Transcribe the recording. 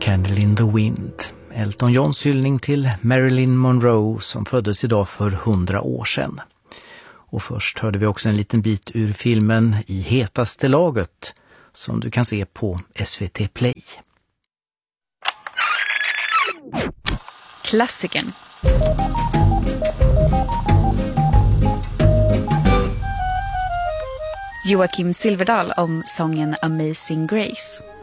Candle in the Wind. Elton Johns hyllning till Marilyn Monroe som föddes idag för 100 år sedan. Och först hörde vi också en liten bit ur filmen I hetaste laget som du kan se på SVT Play. Klassikern. Joakim Silverdal om sången Amazing Grace.